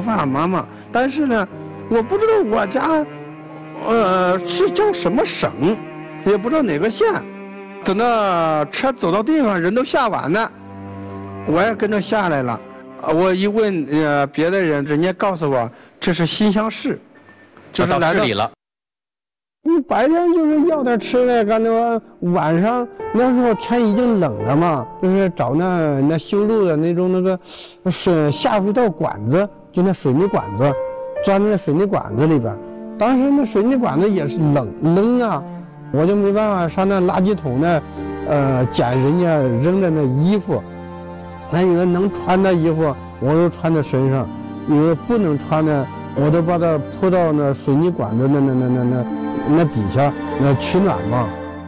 爸爸妈妈，但是呢，我不知道我家，是叫什么省，也不知道哪个县。等到车走到地方，人都下完了，我也跟着下来了。我一问别的人，人家告诉我这是新乡市，就是来到市里了。 你白天就是要点吃的，干那晚上那时候天已经冷了嘛，就是找那修路的那种那个下水道管子，就那水泥管子，钻在那水泥管子里边。当时那水泥管子也是冷啊，我就没办法上那垃圾桶那捡人家扔的那衣服，那有的能穿的衣服我都穿在身上，有的不能穿的我都把它铺到那水泥管子那底下那取暖嘛。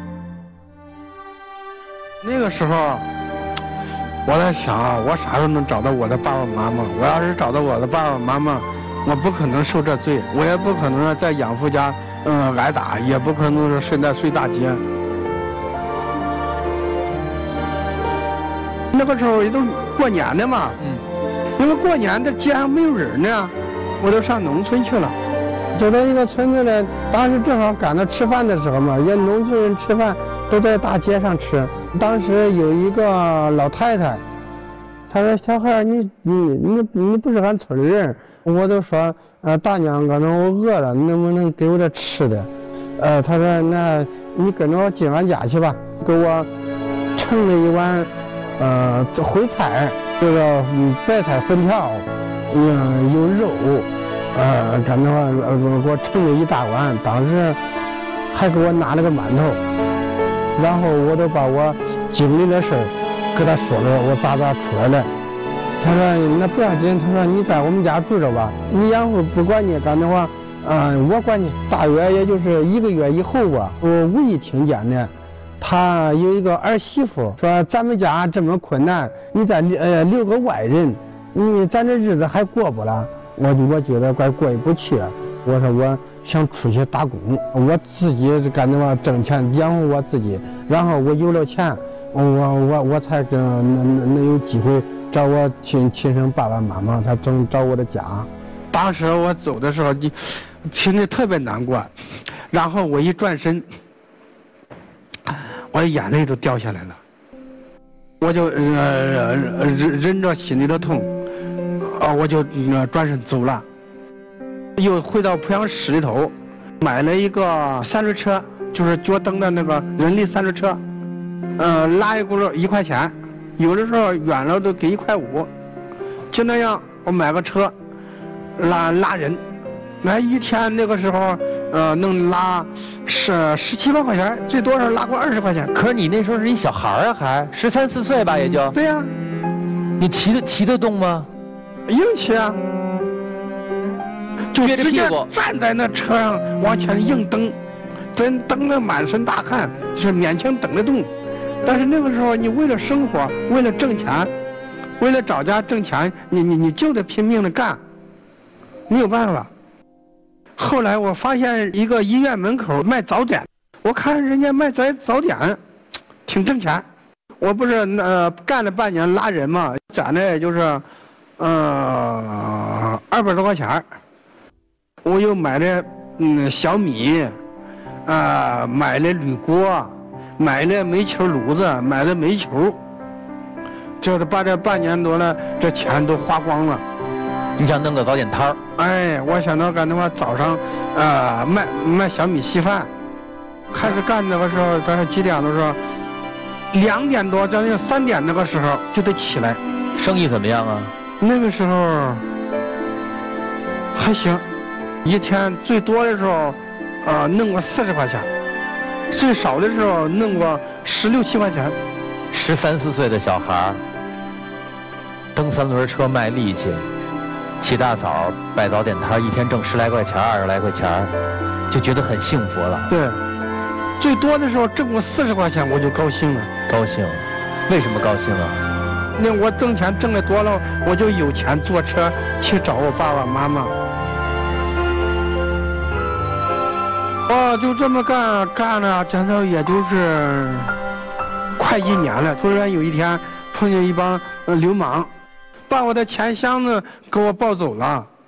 那个时候我在想啊，我啥时候能找到我的爸爸妈妈？我要是找到我的爸爸妈妈，我不可能受这罪，我也不可能在养父家挨打，也不可能是现在睡大街。那个时候也都过年的嘛，因为过年的街上没有人呢，我都上农村去了。 走到一个村子呢，当时正好赶到吃饭的时候嘛，人家农村人吃饭都在大街上吃。当时有一个老太太，她说：“小孩，你不是俺村人。”我都说：“大娘，可能我饿了，能不能给我点吃的？”她说：“那你跟着我进俺家去吧，给我盛了一碗烩菜，这个白菜粉条，有肉。”干的话，给我盛了一大碗，当时还给我拿了个馒头，然后我都把我经历的事给他说了，我咋出来了。他说那不要紧，他说你在我们家住着吧，你养父不管你，干的话，我管你。大约也就是1个月以后吧，我无意听见的，他有一个儿媳妇说咱们家这么困难，你再留个外人，咱这日子还过不了。我觉得怪过意不去，我说我想出去打工，我自己干的话挣钱养活我自己，然后我有了钱，我才能有机会找我亲生爸爸妈妈，才找我的家。 当时我走的时候，心里特别难过，然后我一转身，我的眼泪都掉下来了，我就忍着心里的痛。我就转身走了，又回到濮阳市里头，买了一个三轮车，就是脚蹬的那个人力三轮车，拉一轱辘1块钱，有的时候远了都给1块5，就那样我买个车，拉人，那一天那个时候能拉17、18块钱，最多是拉过20块钱。 可是你那时候是一小孩啊，还13、14岁吧，也就。 对呀。 你骑得动吗？ 硬气啊，就直接站在那车上往前硬蹬，真蹬得满身大汗，就是勉强蹬得动。但是那个时候你为了生活，为了挣钱，为了找家挣钱，你就得拼命的干，没有办法。后来我发现一个医院门口卖早点，我看人家卖早点挺挣钱。我不是干了半年拉人嘛，攒的也就是200多块钱，我又买了小米，买了铝锅，买了煤球炉子，买了煤球，这把这半年多了，这钱都花光了。 你想弄个早点摊儿？ 哎，我想到干的话，早上卖小米稀饭，开始干那个时候，大概几点的时候，2点多将近3点那个时候就得起来。 生意怎么样啊？ 那个时候还行，一天最多的时候弄过40块钱，最少的时候弄过16、17块钱。 13、14岁的小孩蹬3轮车卖力气，起大早摆早点摊，一天挣10来块钱、20来块钱，就觉得很幸福了。 对，最多的时候挣过40块钱，我就高兴了。 高兴？为什么高兴啊？ 那我挣钱挣得多了，我就有钱坐车去找我爸爸妈妈。就这么干了，讲到也就是快1年了。突然有一天碰见一帮流氓，把我的钱箱子给我抱走了。